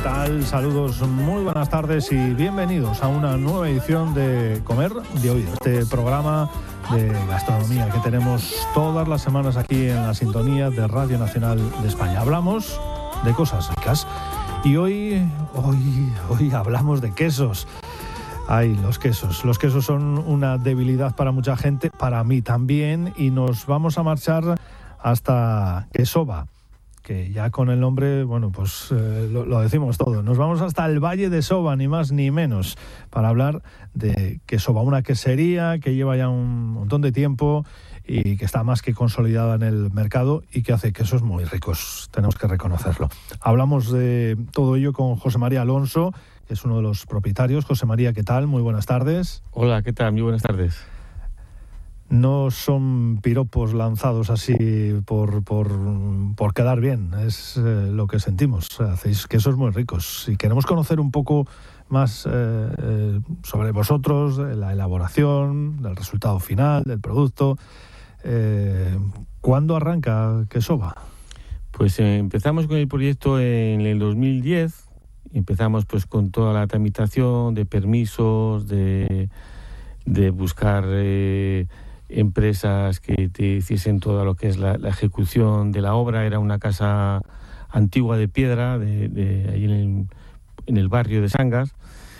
tal? Saludos, muy buenas tardes y bienvenidos a una nueva edición de Comer de Oído, este programa de gastronomía que tenemos todas las semanas aquí en la sintonía de Radio Nacional de España. Hablamos de cosas ricas y hoy hablamos de quesos. Ay, los quesos. Los quesos son una debilidad para mucha gente, para mí también, y nos vamos a marchar hasta Quesova, que ya con el nombre, bueno, pues lo decimos todo. Nos vamos hasta el Valle de Sova, ni más ni menos, para hablar de Quesova, una quesería que lleva ya un montón de tiempo y que está más que consolidada en el mercado y que hace quesos muy ricos, tenemos que reconocerlo. Hablamos de todo ello con José María Alonso, que es uno de los propietarios. José María, ¿qué tal? Muy buenas tardes. Hola, ¿qué tal? Muy buenas tardes. No son piropos lanzados así por quedar bien, es lo que sentimos. Hacéis quesos muy ricos y queremos conocer un poco más sobre vosotros, de la elaboración, del resultado final, del producto. ¿Cuándo arranca Quesova? Pues empezamos con el proyecto en el 2010. Empezamos pues con toda la tramitación de permisos, de buscar empresas que te hiciesen todo lo que es la ejecución de la obra. Era una casa antigua de piedra ahí en el barrio de Sangas,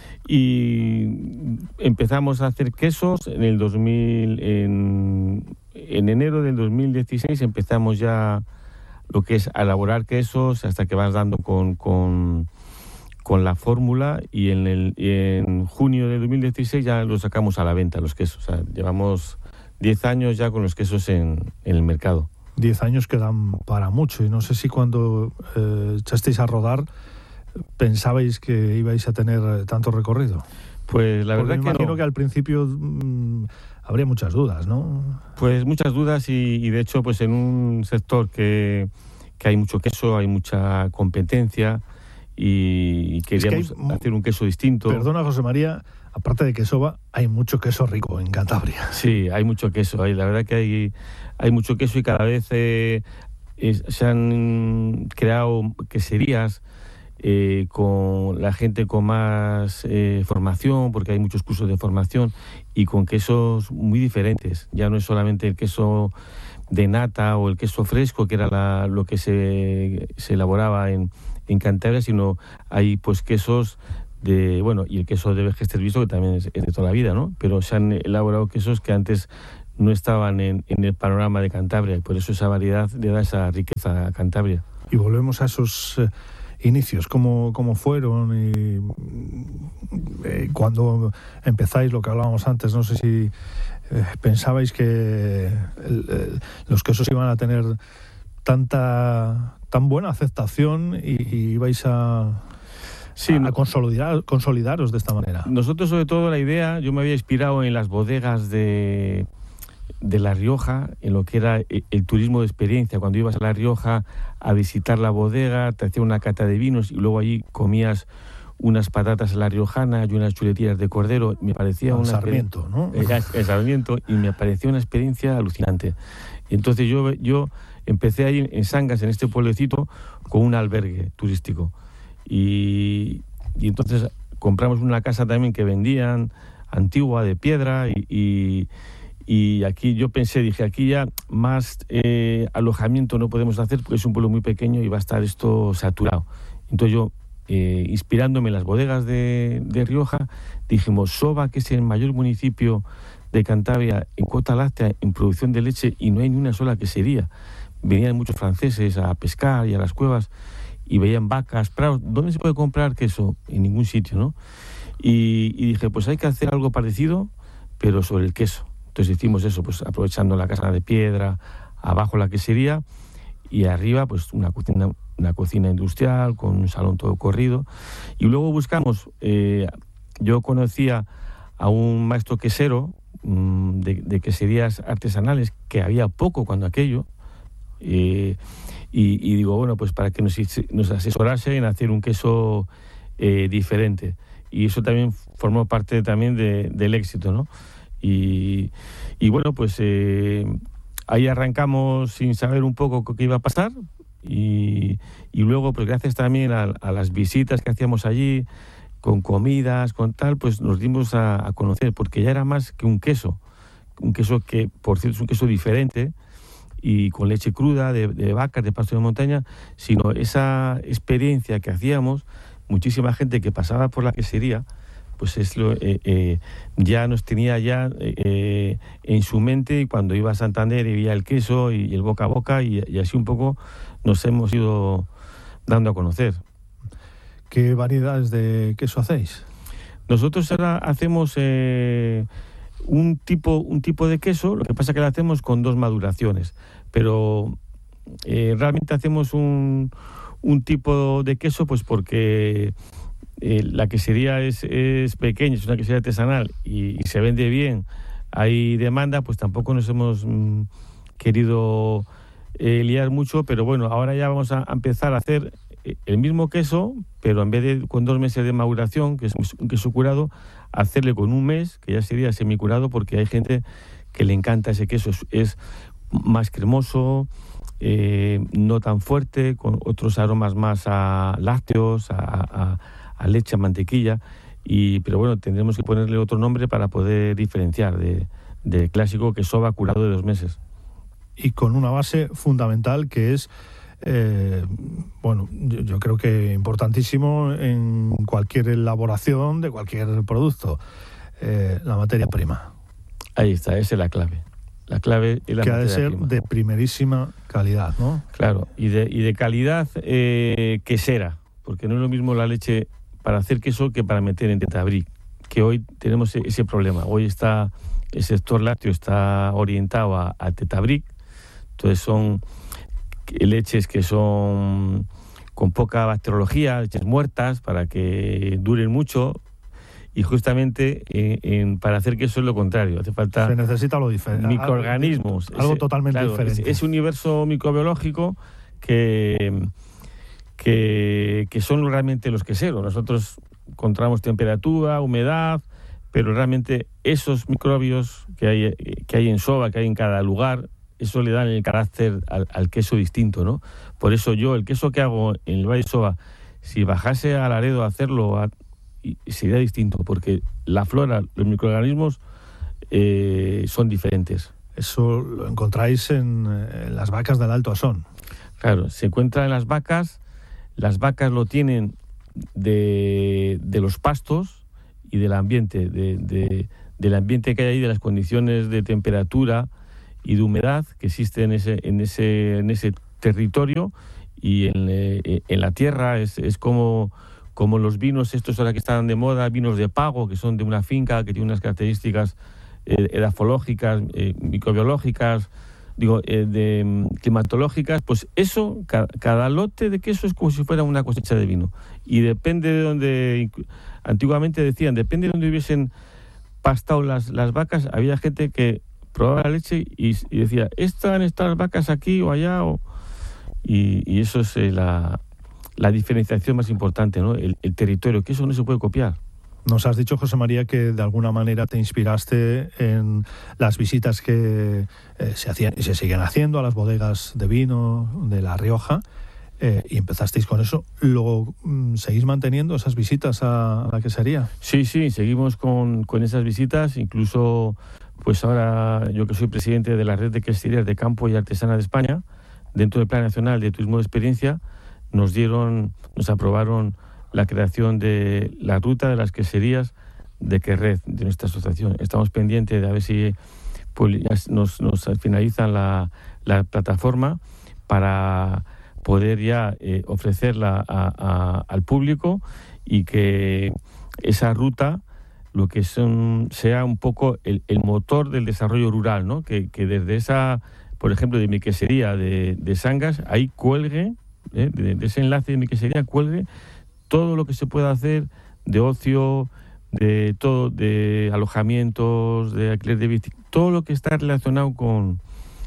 y empezamos a hacer quesos en el 2000. En enero del 2016 empezamos ya lo que es a elaborar quesos, hasta que vas dando con la fórmula, y en junio de 2016 ya los sacamos a la venta, los quesos. O sea, llevamos 10 años ya con los quesos en el mercado. 10 años que dan para mucho, y no sé si cuando echasteis a rodar pensabais que ibais a tener tanto recorrido. Pues la verdad me que imagino no. Que al principio habría muchas dudas, ¿no? Pues muchas dudas, y de hecho pues en un sector que hay mucho queso, hay mucha competencia, y queríamos hacer un queso distinto. Perdona, José María, aparte de Quesova, hay mucho queso rico en Cantabria. Sí, hay mucho queso. La verdad que hay mucho queso, y cada vez se han creado queserías con la gente con más formación, porque hay muchos cursos de formación, y con quesos muy diferentes. Ya no es solamente el queso de nata o el queso fresco, que era lo que se elaboraba en Cantabria, sino hay pues quesos y el queso de Vegesterviso, que también es de toda la vida, ¿no? Pero se han elaborado quesos que antes no estaban en el panorama de Cantabria, y por eso esa variedad le da esa riqueza a Cantabria. Y volvemos a esos inicios, ¿cómo fueron? Y cuando empezáis, lo que hablábamos antes, no sé si pensabais que los quesos iban a tener tan buena aceptación y ibais a consolidaros de esta manera. Nosotros, sobre todo, la idea, yo me había inspirado en las bodegas de La Rioja, en lo que era el turismo de experiencia. Cuando ibas a La Rioja a visitar la bodega, te hacía una cata de vinos y luego allí comías unas patatas a la riojana y unas chuletillas de cordero. Me parecía un Sarmiento, ¿no? El Sarmiento, y me parecía una experiencia alucinante. Y entonces yo empecé ahí en Sangas, en este pueblecito, con un albergue turístico. Y entonces compramos una casa también que vendían, antigua, de piedra, y aquí yo dije, aquí ya más alojamiento no podemos hacer, porque es un pueblo muy pequeño y va a estar esto saturado. Entonces yo, inspirándome en las bodegas de Rioja, dijimos, Sova, que es el mayor municipio de Cantabria en cuota láctea, en producción de leche, y no hay ni una sola quesería. Venían muchos franceses a pescar y a las cuevas, y veían vacas, prados. ¿Dónde se puede comprar queso? En ningún sitio, ¿no? Y dije, pues hay que hacer algo parecido, pero sobre el queso. Entonces hicimos eso, pues aprovechando la casa de piedra, abajo la quesería, y arriba pues una cocina industrial con un salón todo corrido. Y luego buscamos, yo conocía a un maestro quesero de queserías artesanales, que había poco cuando aquello, y digo, bueno, pues para que nos asesorase en hacer un queso diferente. Y eso también formó parte también del éxito, ¿no? Y bueno, pues ahí arrancamos sin saber un poco qué iba a pasar, y luego, pues gracias también a las visitas que hacíamos allí, con comidas, con tal, pues nos dimos a conocer, porque ya era más que un queso que, por cierto, es un queso diferente, y con leche cruda de vacas, de pasto de montaña, sino esa experiencia que hacíamos, muchísima gente que pasaba por la quesería, pues ya nos tenía en su mente, y cuando iba a Santander y veía el queso y el boca a boca, y así un poco nos hemos ido dando a conocer. ¿Qué variedades de queso hacéis? Nosotros ahora hacemos un tipo de queso, lo que pasa que lo hacemos con 2 maduraciones, pero realmente hacemos un tipo de queso, pues porque la quesería es pequeña, es una quesería artesanal y se vende bien, hay demanda, pues tampoco nos hemos querido liar mucho, pero bueno, ahora ya vamos a empezar a hacer el mismo queso, pero en vez de con 2 meses de maduración, que es un queso curado, hacerle con 1 mes, que ya sería semicurado, porque hay gente que le encanta ese queso, es más cremoso, no tan fuerte, con otros aromas más a lácteos, a leche, a mantequilla, pero bueno, tendremos que ponerle otro nombre para poder diferenciar de clásico queso curado de 2 meses. Y con una base fundamental que es, yo creo que importantísimo en cualquier elaboración de cualquier producto, la materia prima. Ahí está, esa es la clave. La clave es la que materia ha de ser prima. De primerísima calidad, ¿no? Claro, y de calidad quesera, porque no es lo mismo la leche para hacer queso que para meter en Tetabric, que hoy tenemos ese problema. Hoy el sector lácteo está orientado a Tetabric, entonces son leches que son con poca bacteriología, leches muertas para que duren mucho, y justamente para hacer queso es lo contrario, hace falta... Se necesita lo diferente. Microorganismos. Algo totalmente diferente. Ese universo microbiológico que son realmente los queseros. Nosotros controlamos temperatura, humedad, pero realmente esos microbios que hay en soba, que hay en cada lugar, eso le dan el carácter al queso distinto, ¿no? Por eso yo, el queso que hago en el Valle de Soba, si bajase a Laredo a hacerlo, sería distinto, porque la flora, los microorganismos son diferentes. Eso lo encontráis en las vacas del Alto Asón. Claro, se encuentra en las vacas lo tienen de los pastos y del ambiente, del ambiente que hay ahí, de las condiciones de temperatura y de humedad que existe en ese territorio, y en la tierra es como los vinos estos ahora que están de moda, vinos de pago, que son de una finca, que tienen unas características edafológicas, microbiológicas, climatológicas, pues eso, cada lote de queso es como si fuera una cosecha de vino. Y depende de donde, antiguamente decían, depende de donde hubiesen pastado las vacas, había gente que probaba la leche y decía, ¿están estas vacas aquí o allá? Y eso es la diferenciación más importante, ¿no? El territorio, que eso no se puede copiar. Nos has dicho, José María, que de alguna manera te inspiraste en las visitas que se hacían y se siguen haciendo a las bodegas de vino de La Rioja, y empezasteis con eso. ¿Luego seguís manteniendo esas visitas a la quesería? Sí, seguimos con esas visitas. Incluso, pues ahora yo que soy presidente de la Red de Queserías de Campo y Artesana de España, dentro del Plan Nacional de Turismo de Experiencia, nos aprobaron la creación de la ruta de las queserías de Querred, de nuestra asociación. Estamos pendientes de a ver si nos finalizan la plataforma para poder ya ofrecerla al público, y que esa ruta lo que sea un poco el motor del desarrollo rural, ¿no? Que desde esa, por ejemplo, de mi quesería de Sangas, ahí cuelgue, de ese enlace de mi quesería cuelgue todo lo que se pueda hacer de ocio, de todo, de alojamientos, de alquiler de bici, todo lo que está relacionado con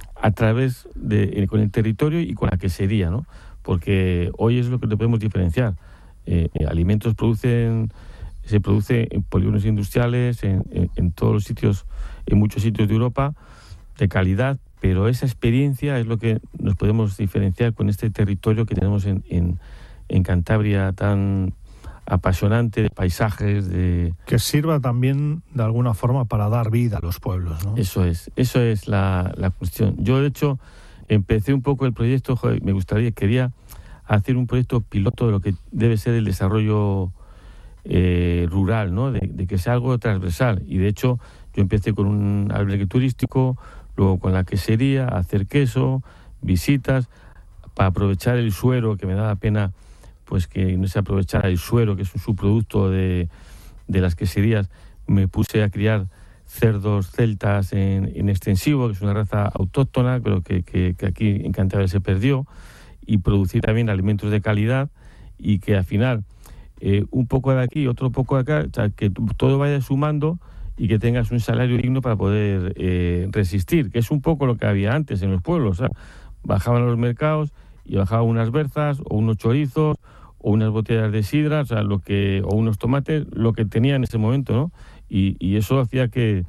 el territorio y con la quesería, ¿no? Porque hoy es lo que podemos diferenciar. Alimentos se produce en polígonos industriales, en todos los sitios, en muchos sitios de Europa, de calidad, pero esa experiencia es lo que nos podemos diferenciar con este territorio que tenemos en Cantabria tan apasionante, de paisajes, de... Que sirva también de alguna forma para dar vida a los pueblos, ¿no? Eso es la cuestión. Yo, de hecho, empecé un poco el proyecto, quería hacer un proyecto piloto de lo que debe ser el desarrollo rural, ¿no? De que sea algo transversal. Y de hecho, yo empecé con un albergue turístico, luego con la quesería, hacer queso, visitas, para aprovechar el suero, que me daba pena pues que no se aprovechara el suero, que es un subproducto de las queserías. Me puse a criar cerdos celtas en extensivo, que es una raza autóctona, pero que aquí en Cantabria se perdió, y producir también alimentos de calidad, y que al final un poco de aquí, otro poco de acá, o sea, que todo vaya sumando y que tengas un salario digno para poder resistir, que es un poco lo que había antes en los pueblos. O sea, bajaban a los mercados y bajaban unas berzas o unos chorizos o unas botellas de sidra, o sea, o unos tomates, lo que tenía en ese momento, ¿no? Y eso hacía que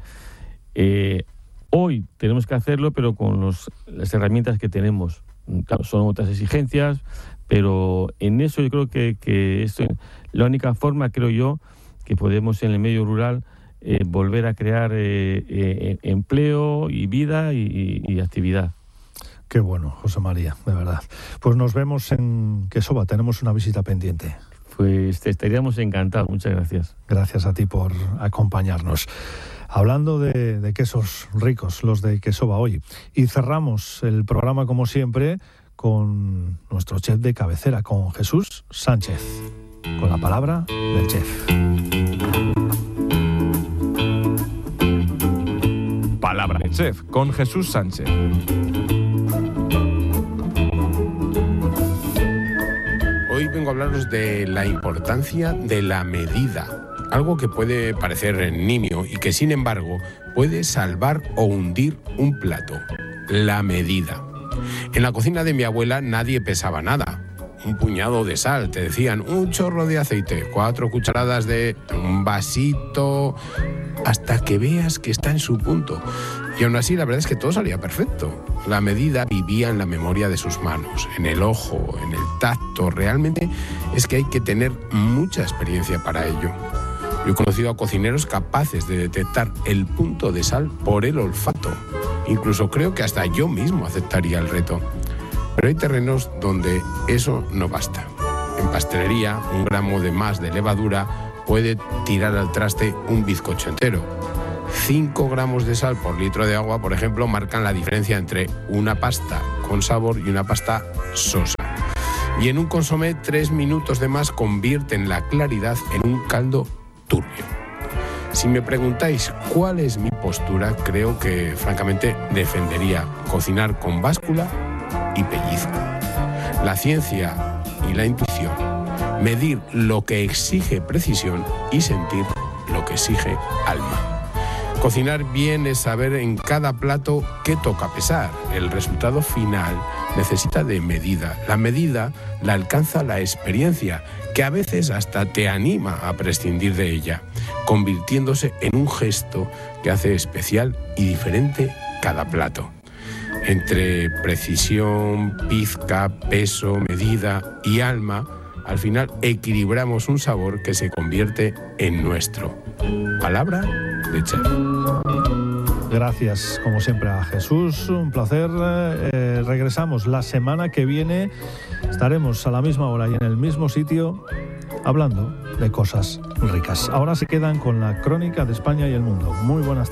hoy tenemos que hacerlo, pero con las herramientas que tenemos. Claro, son otras exigencias, pero en eso yo creo que esto, la única forma, creo yo, que podemos en el medio rural volver a crear empleo y vida y actividad. Qué bueno, José María, de verdad. Pues nos vemos en Quesova, tenemos una visita pendiente. Pues estaríamos encantados, muchas gracias. Gracias a ti por acompañarnos. Hablando de quesos ricos, los de Quesova hoy. Y cerramos el programa, como siempre, con nuestro chef de cabecera, con Jesús Sánchez. Con la palabra del chef. Palabra del chef, con Jesús Sánchez. Hoy vengo a hablaros de la importancia de la medida. Algo que puede parecer nimio y que, sin embargo, puede salvar o hundir un plato. La medida. En la cocina de mi abuela nadie pesaba nada. Un puñado de sal, te decían, un chorro de aceite, 4 cucharadas de un vasito, hasta que veas que está en su punto. Y aún así, la verdad es que todo salía perfecto. La medida vivía en la memoria de sus manos, en el ojo, en el tacto. Realmente es que hay que tener mucha experiencia para ello. Yo he conocido a cocineros capaces de detectar el punto de sal por el olfato. Incluso creo que hasta yo mismo aceptaría el reto. Pero hay terrenos donde eso no basta. En pastelería, 1 gramo de más de levadura puede tirar al traste un bizcocho entero. 5 gramos de sal por litro de agua, por ejemplo, marcan la diferencia entre una pasta con sabor y una pasta sosa. Y en un consomé, 3 minutos de más convierten la claridad en un caldo turbio. Si me preguntáis cuál es mi postura, creo que, francamente, defendería cocinar con báscula y pellizco. La ciencia y la intuición. Medir lo que exige precisión y sentir lo que exige alma. Cocinar bien es saber en cada plato qué toca pesar. El resultado final necesita de medida. La medida la alcanza la experiencia, que a veces hasta te anima a prescindir de ella, convirtiéndose en un gesto que hace especial y diferente cada plato. Entre precisión, pizca, peso, medida y alma, al final equilibramos un sabor que se convierte en nuestro. Palabra de chef. Gracias, como siempre, a Jesús. Un placer. Regresamos la semana que viene. Estaremos a la misma hora y en el mismo sitio hablando de cosas ricas. Ahora se quedan con la crónica de España y el mundo. Muy buenas tardes.